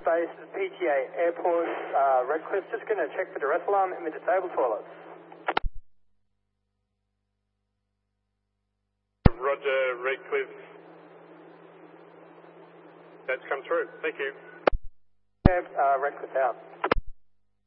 Space, PTA Airport, Redcliffe. Just going to check for duress alarm in the disabled toilets. Roger, Redcliffe. That's come through. Thank you. Redcliffe out.